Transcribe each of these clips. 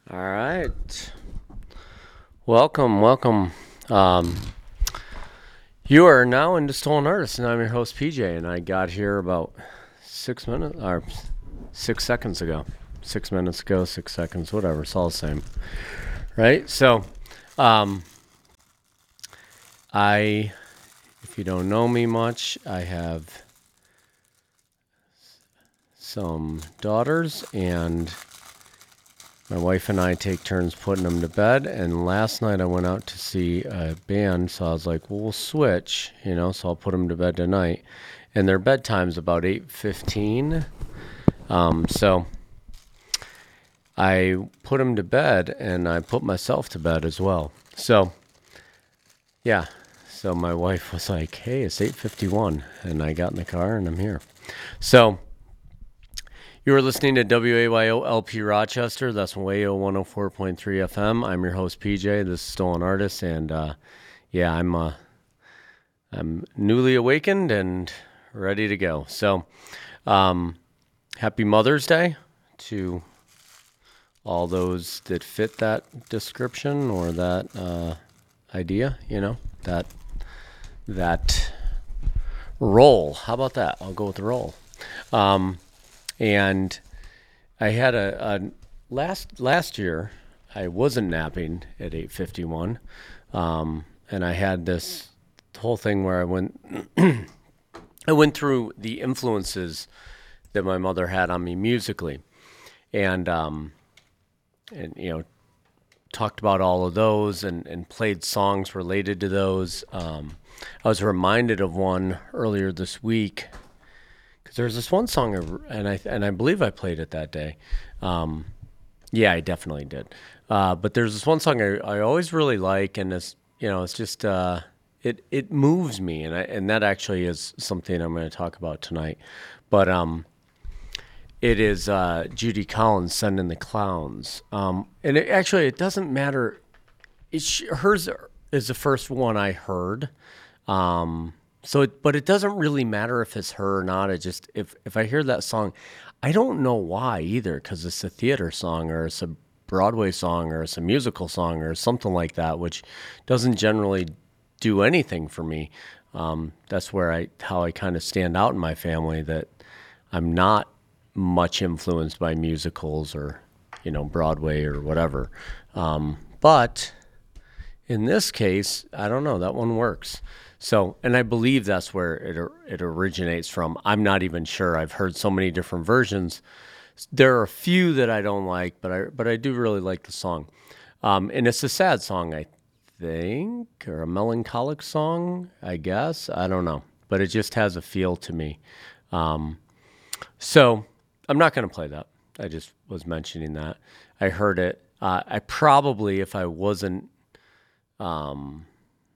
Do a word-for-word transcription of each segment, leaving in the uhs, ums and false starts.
All right. Welcome, welcome. Um, you are now into Stolen Artists, and I'm your host, P J, and I got here about six minutes, or six seconds ago. Six minutes ago, six seconds, whatever. It's all the same. Right? So, um, I, if you don't know me much, I have some daughters, and my wife and I take turns putting them to bed, and last night I went out to see a band, so I was like, well, we'll switch, you know, so I'll put them to bed tonight. And their bedtime's about eight fifteen, um, so I put them to bed, and I put myself to bed as well. So, yeah, so my wife was like, hey, it's eight fifty-one, and I got in the car, and I'm here. So, you are listening to W A Y O L P Rochester. That's W A Y O one oh four point three F M. I'm your host, P J. This is Stolen Artist, and uh, yeah, I'm uh, I'm newly awakened and ready to go. So, um, happy Mother's Day to all those that fit that description or that uh, idea. You know, that that role. How about that? I'll go with the role. Um, And I had a, a last last year I wasn't napping at eight fifty-one, um, and I had this whole thing where I went I went through the influences that my mother had on me musically, and um, and you know talked about all of those and, and played songs related to those. Um, I was reminded of one earlier this week. There's this one song, and I and I believe I played it that day. Um, yeah, I definitely did. Uh, but there's this one song I, I always really like, and it's you know it's just uh, it it moves me, and I and that actually is something I'm going to talk about tonight. But um, it is uh, Judy Collins, "Send in the Clowns," um, and it, actually it doesn't matter. It's hers is the first one I heard. Um, So, it, but it doesn't really matter if it's her or not. It just if if I hear that song, I don't know why either, because it's a theater song or it's a Broadway song or it's a musical song or something like that, which doesn't generally do anything for me. Um, that's where I how I kind of stand out in my family, that I'm not much influenced by musicals or you know Broadway or whatever. Um, but in this case, I don't know, that one works. So, and I believe that's where it it originates from. I'm not even sure. I've heard so many different versions. There are a few that I don't like, but I but I do really like the song. Um, and it's a sad song, I think, or a melancholic song, I guess. I don't know, but it just has a feel to me. Um, so I'm not going to play that. I just was mentioning that. I heard it. Uh, I probably, if I wasn't um,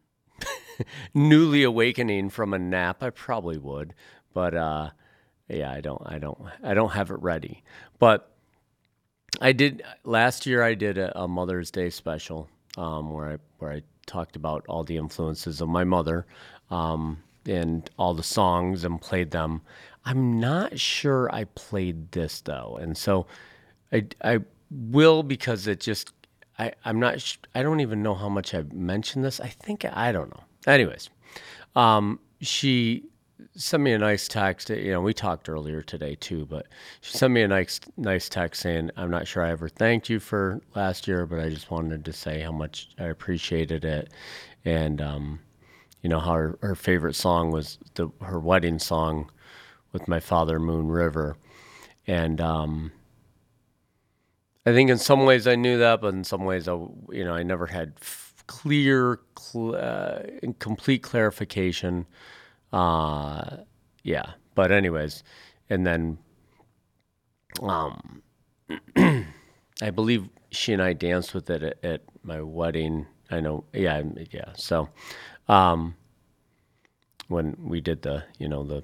newly awakening from a nap, I probably would, but uh, yeah, I don't, I don't, I don't have it ready. But I did last year. I did a, a Mother's Day special um, where I where I talked about all the influences of my mother um, and all the songs and played them. I'm not sure I played this though, and so I I will, because it just I I'm not sh- I don't even know how much I've mentioned this. I think I don't know. Anyways, um, she sent me a nice text. You know, we talked earlier today too, but she sent me a nice, nice text saying, "I'm not sure I ever thanked you for last year, but I just wanted to say how much I appreciated it, and um, you know how her, her favorite song was the her wedding song with my father, Moon River." And um, I think in some ways I knew that, but in some ways I, you know, I never had f- clear, cl- uh, and complete clarification. Uh, yeah. But anyways, and then um, I believe she and I danced with it at, at my wedding. I know. Yeah. Yeah. So um, when we did the, you know, the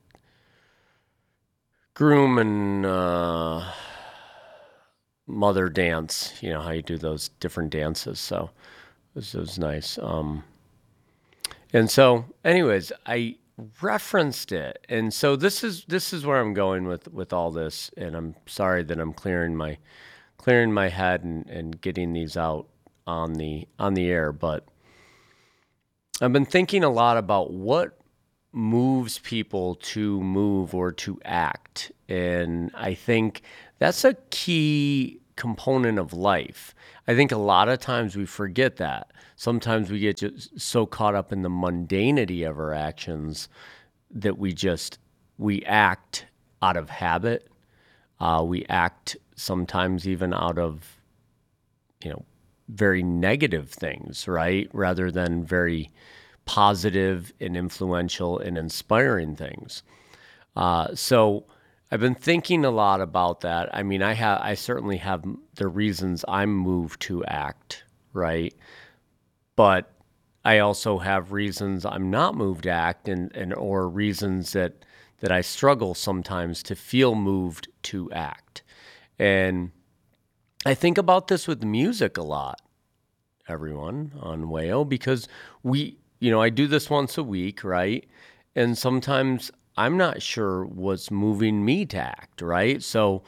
groom and uh, mother dance, you know, how you do those different dances. So it was, it was nice. Um, and so, anyways, I referenced it, and so this is this is where I'm going with with all this. And I'm sorry that I'm clearing my clearing my head and, and getting these out on the on the air. But I've been thinking a lot about what moves people to move or to act. And I think that's a key component of life. I think a lot of times we forget that. Sometimes we get just so caught up in the mundanity of our actions that we just, we act out of habit. Uh, we act sometimes even out of, you know, very negative things, right? Rather than very positive and influential and inspiring things. Uh, so I've been thinking a lot about that. I mean, I have, I certainly have the reasons I'm moved to act, right? But I also have reasons I'm not moved to act, and, and or reasons that that I struggle sometimes to feel moved to act. And I think about this with music a lot, everyone on Wayo, because we, you know, I do this once a week, right? And sometimes I'm not sure what's moving me to act, right? So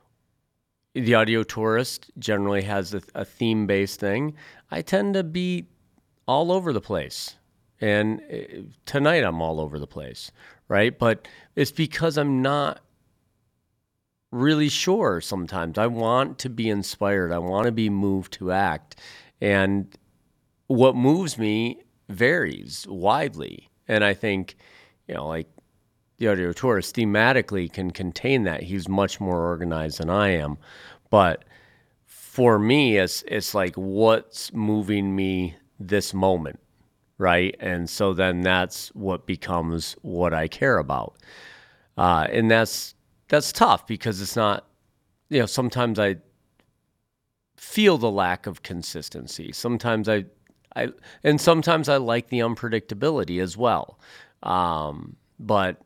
the Audio Tourist generally has a, a theme-based thing. I tend to be all over the place. And tonight I'm all over the place, right? But it's because I'm not really sure sometimes. I want to be inspired. I want to be moved to act. And what moves me varies widely. And I think, you know, like the Audio Tourist thematically can contain that. He's much more organized than I am. But for me, it's, it's like, what's moving me this moment, right? And so then that's what becomes what I care about. Uh, and that's that's tough because it's not, you know, sometimes I feel the lack of consistency. Sometimes I, I and sometimes I like the unpredictability as well. Um, but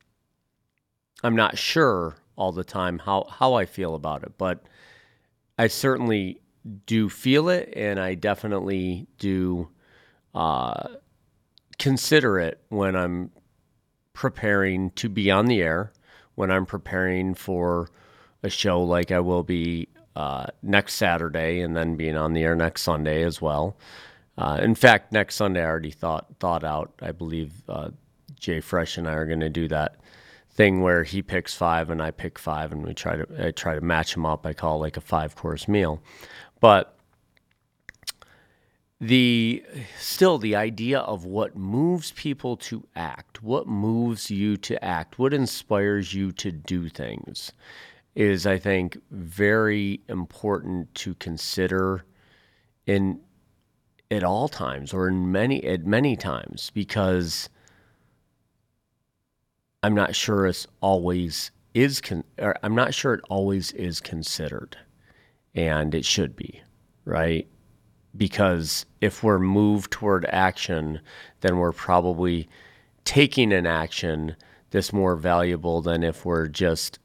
I'm not sure all the time how, how I feel about it. But I certainly do feel it, and I definitely do uh, consider it when I'm preparing to be on the air, when I'm preparing for a show like I will be uh, next Saturday, and then being on the air next Sunday as well. Uh, in fact, next Sunday I already thought thought out. I believe uh, Jay Fresh and I are going to do that thing where he picks five and I pick five, and we try to I try to match them up. I call it like a five course meal, but the still the idea of what moves people to act, what moves you to act, what inspires you to do things is, I think, very important to consider in at all times, or in many at many times, because I'm not sure it's always is con- or I'm not sure it always is considered, and it should be, right? Because if we're moved toward action, then we're probably taking an action that's more valuable than if we're just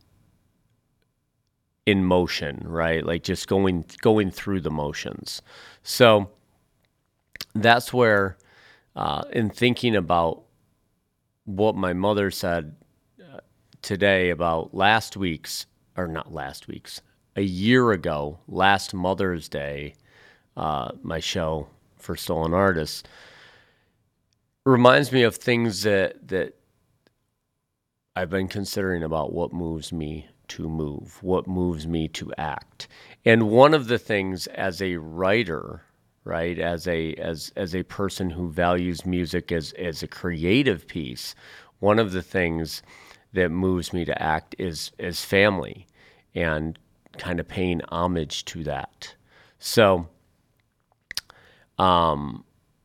in motion, right? Like just going going through the motions. So that's where, uh, in thinking about what my mother said uh, today about last week's, or not last week's, a year ago, last Mother's Day, uh, my show for Stolen Artists, reminds me of things that that I've been considering about what moves me to move, what moves me to act. And one of the things as a writer, right, as a as as a person who values music as as a creative piece, one of the things that moves me to act is is family, and kind of paying homage to that. So um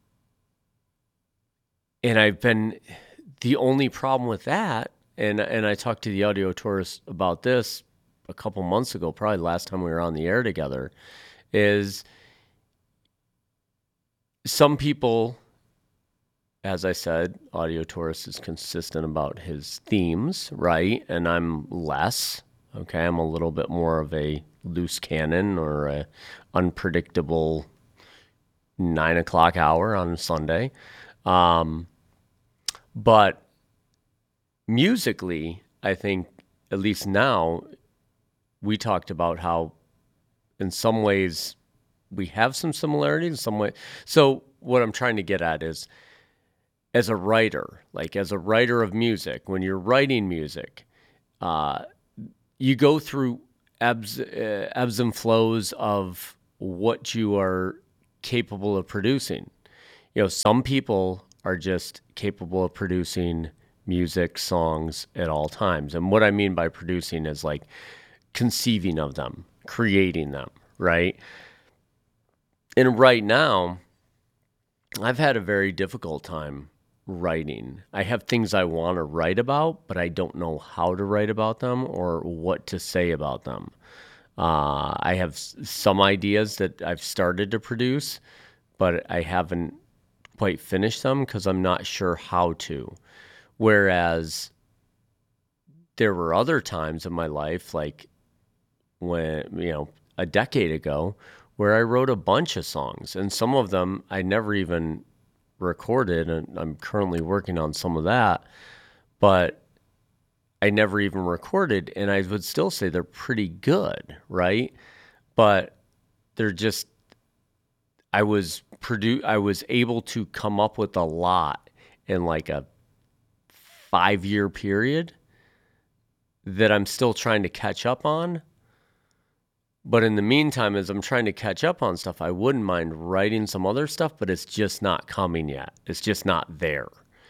and I've been the only problem with that, and and I talked to the Audio Tourist about this a couple months ago, probably last time we were on the air together, is some people, as I said, Audio Tourist is consistent about his themes, right? And I'm less, okay? I'm a little bit more of a loose cannon, or a unpredictable nine o'clock hour on Sunday. Um, but musically, I think, at least now, we talked about how in some ways we have some similarities in some way. So what I'm trying to get at is, as a writer, like as a writer of music, when you're writing music, uh, you go through ebbs, uh, ebbs and flows of what you are capable of producing. You know, some people are just capable of producing music, songs at all times. And what I mean by producing is like conceiving of them, creating them, right? And right now, I've had a very difficult time writing. I have things I want to write about, but I don't know how to write about them or what to say about them. Uh, I have s- some ideas that I've started to produce, but I haven't quite finished them because I'm not sure how to. Whereas there were other times in my life, like when, you know, a decade ago, where I wrote a bunch of songs, and some of them I never even recorded, and I'm currently working on some of that, but I never even recorded, and I would still say they're pretty good, right? But they're just, I was produ- I was able to come up with a lot in like a five year period that I'm still trying to catch up on. But in the meantime, as I'm trying to catch up on stuff, I wouldn't mind writing some other stuff, but it's just not coming yet. It's just not there.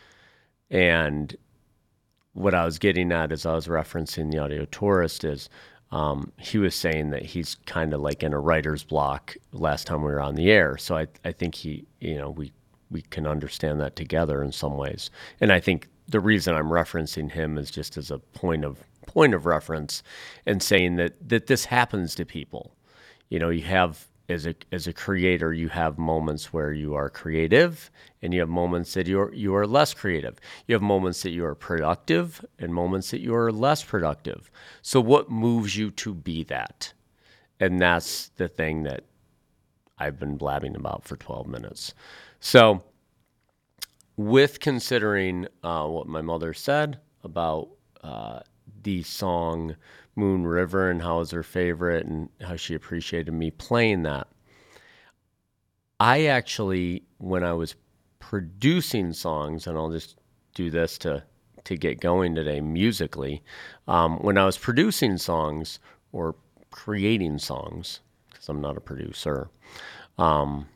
And what I was getting at as I was referencing the Audio Tourist is um, he was saying that he's kind of like in a writer's block last time we were on the air. So I, I think he, you know, we, we can understand that together in some ways. And I think the reason I'm referencing him is just as a point of point of reference and saying that, that this happens to people. You know, you have, as a as a creator, you have moments where you are creative and you have moments that you're you are less creative. You have moments that you are productive and moments that you are less productive. So what moves you to be that? And that's the thing that I've been blabbing about for twelve minutes. So with considering uh, what my mother said about uh, the song Moon River and how it was her favorite and how she appreciated me playing that, I actually, when I was producing songs, and I'll just do this to, to get going today musically, um, when I was producing songs or creating songs, because I'm not a producer, um,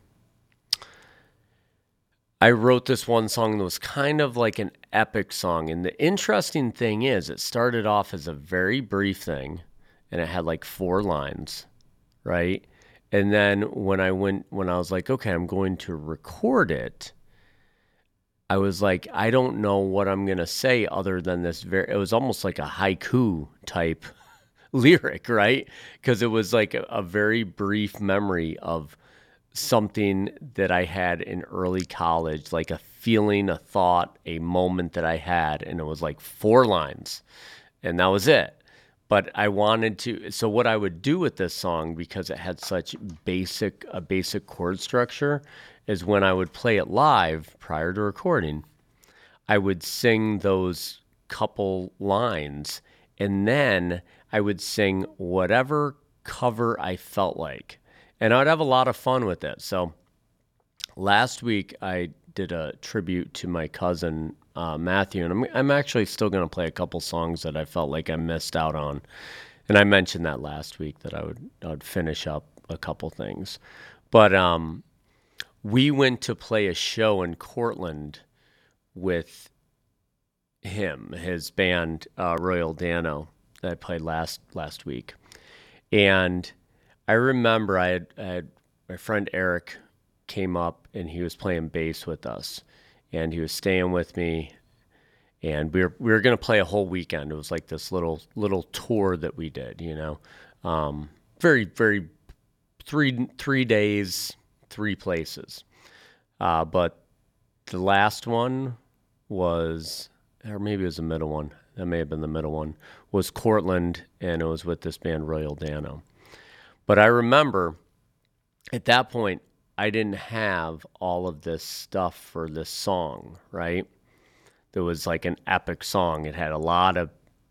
I wrote this one song that was kind of like an epic song. And the interesting thing is, it started off as a very brief thing, and it had like four lines, right? And then when I went, when I was like, okay, I'm going to record it, I was like, I don't know what I'm going to say other than this very, it was almost like a haiku type lyric, right? Because it was like a, a very brief memory of something that I had in early college, like a feeling, a thought, a moment that I had, and it was like four lines, and that was it. But I wanted to, so what I would do with this song, because it had such basic, a basic chord structure, is when I would play it live prior to recording, I would sing those couple lines, and then I would sing whatever cover I felt like. And I'd have a lot of fun with it. So last week I did a tribute to my cousin uh, Matthew, and I'm I'm actually still going to play a couple songs that I felt like I missed out on. And I mentioned that last week that I would I would finish up a couple things. But um, we went to play a show in Cortland with him, his band uh, Royal Dano that I played last last week, and I remember I had, I had my friend Eric came up and he was playing bass with us, and he was staying with me, and we were we were gonna play a whole weekend. It was like this little little tour that we did, you know, um, very very three three days, three places. Uh, but the last one was, or maybe it was the middle one. That may have been the middle one. Was Cortland, and it was with this band Royal Dano. But I remember at that point, I didn't have all of this stuff for this song, right? There was like an epic song. It had a lot of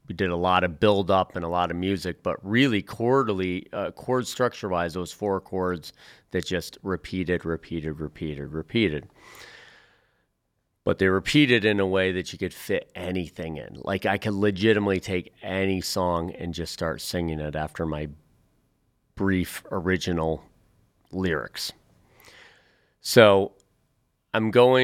we did a lot of build up and a lot of music, but really chordally, uh, chord structure wise, those four chords that just repeated, repeated, repeated, repeated. But they repeated in a way that you could fit anything in. Like I could legitimately take any song and just start singing it after my brief original lyrics. So I'm going